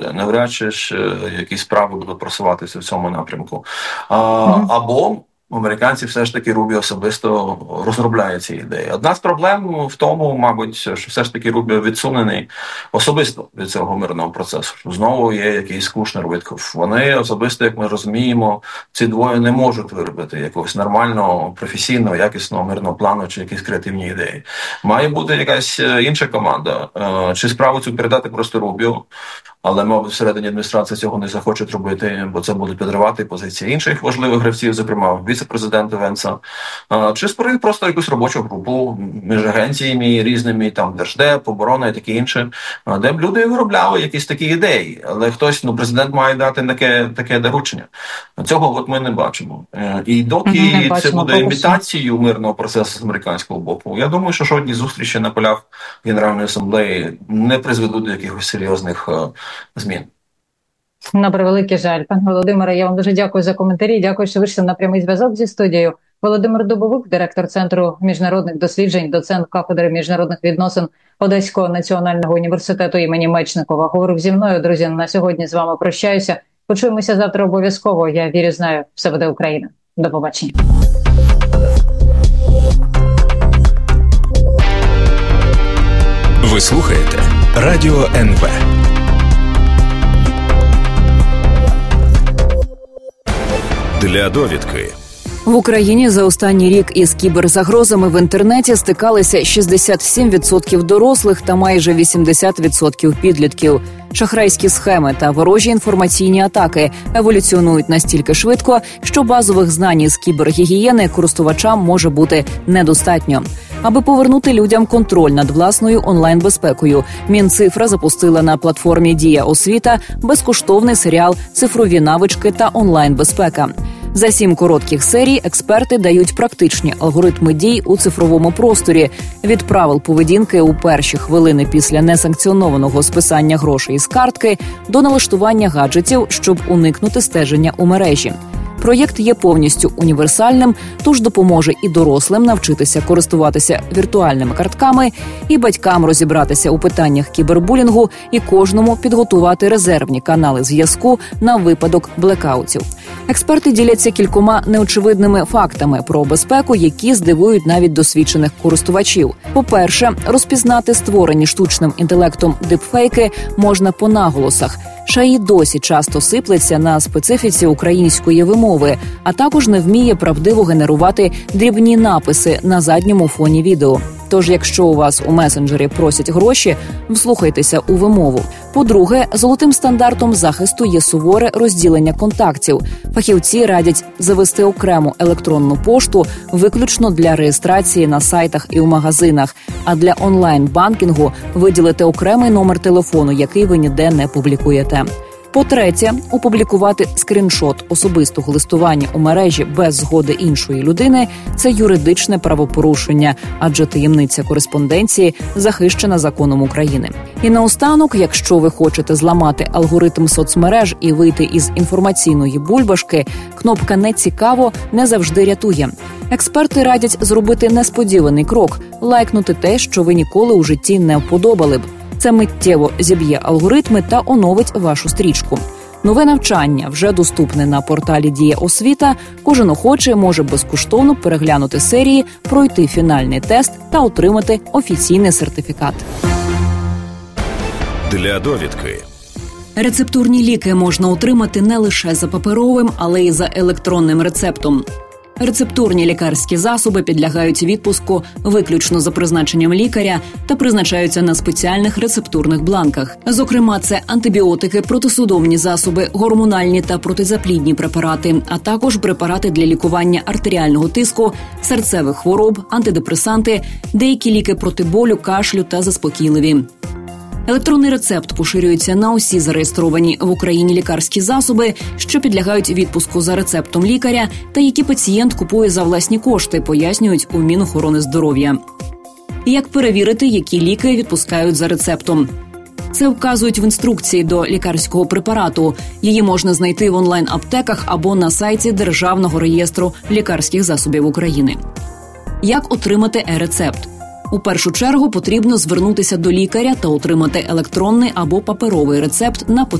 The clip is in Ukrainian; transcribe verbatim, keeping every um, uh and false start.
буде. Навряд чи ж якісь справи будуть просуватися в цьому напрямку. А, mm-hmm. Або американці все ж таки Рубіо особисто розробляє ці ідеї. Одна з проблем в тому, мабуть, що все ж таки Рубіо відсунений особисто від цього мирного процесу. Знову є якийсь Кушнер, Віткоф. Вони особисто, як ми розуміємо, ці двоє не можуть виробити якогось нормального, професійного, якісного мирного плану чи якісь креативні ідеї. Має бути якась інша команда. Чи справу цю передати просто Рубіо, але, мабуть, всередині адміністрації цього не захочуть робити, бо це буде підривати позиції інших важливих гравців, зокрема віце-президента Венса. Чи створити просто якусь робочу групу між агенціями різними, там Держдеп, оборона і таке інше, де б люди виробляли якісь такі ідеї. Але хтось, ну, президент має дати таке, таке доручення. Цього от ми не бачимо. І доки це буде імітацією мирного процесу з американського боку, я думаю, що жодні зустрічі на полях Генеральної асамблеї не призведуть до якихось серйозних змін. На превеликий жаль. Пане Володимире, я вам дуже дякую за коментарі. Дякую, що вийшли на прямий зв'язок зі студією. Володимир Дубовик, директор Центру міжнародних досліджень, доцент кафедри міжнародних відносин Одеського національного університету імені Мечникова, говорив зі мною. Друзі, на сьогодні з вами прощаюся. Почуємося завтра обов'язково. Я вірю, знаю, все буде Україна. До побачення. Ви слухаєте Радіо ен ве. Для довідки. В Україні за останній рік із кіберзагрозами в інтернеті стикалися шістдесят сім відсотків дорослих та майже вісімдесят відсотків підлітків. Шахрайські схеми та ворожі інформаційні атаки еволюціонують настільки швидко, що базових знань із кібергігієни користувачам може бути недостатньо. Аби повернути людям контроль над власною онлайн-безпекою, Мінцифра запустила на платформі «Дія Освіта» безкоштовний серіал «Цифрові навички та онлайн-безпека». За сім коротких серій експерти дають практичні алгоритми дій у цифровому просторі – від правил поведінки у перші хвилини після несанкціонованого списання грошей із картки до налаштування гаджетів, щоб уникнути стеження у мережі. Проєкт є повністю універсальним, тож допоможе і дорослим навчитися користуватися віртуальними картками, і батькам розібратися у питаннях кібербулінгу, і кожному підготувати резервні канали зв'язку на випадок блекаутів. Експерти діляться кількома неочевидними фактами про безпеку, які здивують навіть досвідчених користувачів. По-перше, розпізнати створені штучним інтелектом дипфейки можна по наголосах. ШАІ досі часто сиплеться на специфіці української вимови, а також не вміє правдиво генерувати дрібні написи на задньому фоні відео. Тож, якщо у вас у месенджері просять гроші, вслухайтеся у вимову. По-друге, золотим стандартом захисту є суворе розділення контактів. Фахівці радять завести окрему електронну пошту виключно для реєстрації на сайтах і у магазинах, а для онлайн-банкінгу виділити окремий номер телефону, який ви ніде не публікуєте. По-третє, опублікувати скріншот особистого листування у мережі без згоди іншої людини – це юридичне правопорушення, адже таємниця кореспонденції захищена законом України. І наостанок, якщо ви хочете зламати алгоритм соцмереж і вийти із інформаційної бульбашки, кнопка «Не цікаво» не завжди рятує. Експерти радять зробити несподіваний крок – лайкнути те, що ви ніколи у житті не вподобали б. Це миттєво зіб'є алгоритми та оновить вашу стрічку. Нове навчання вже доступне на порталі «Дія Освіта». Кожен охочий може безкоштовно переглянути серії, пройти фінальний тест та отримати офіційний сертифікат. Для довідки. Рецептурні ліки можна отримати не лише за паперовим, але й за електронним рецептом. Рецептурні лікарські засоби підлягають відпуску виключно за призначенням лікаря та призначаються на спеціальних рецептурних бланках. Зокрема, це антибіотики, протисудомні засоби, гормональні та протизаплідні препарати, а також препарати для лікування артеріального тиску, серцевих хвороб, антидепресанти, деякі ліки проти болю, кашлю та заспокійливі. Електронний рецепт поширюється на усі зареєстровані в Україні лікарські засоби, що підлягають відпуску за рецептом лікаря та які пацієнт купує за власні кошти, пояснюють у Мінохорони здоров'я. Як перевірити, які ліки відпускають за рецептом? Це вказують в інструкції до лікарського препарату. Її можна знайти в онлайн-аптеках або на сайті Державного реєстру лікарських засобів України. Як отримати е-рецепт? У першу чергу потрібно звернутися до лікаря та отримати електронний або паперовий рецепт на